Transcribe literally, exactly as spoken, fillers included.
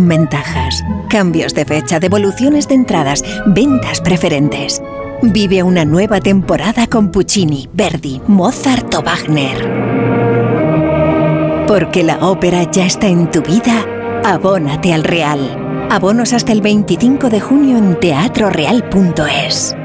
ventajas. Cambios de fecha, devoluciones de entradas, ventas preferentes. Vive una nueva temporada con Puccini, Verdi, Mozart o Wagner. Porque la ópera ya está en tu vida, abónate al Real. Abonos hasta el veinticinco de junio en teatro real punto es.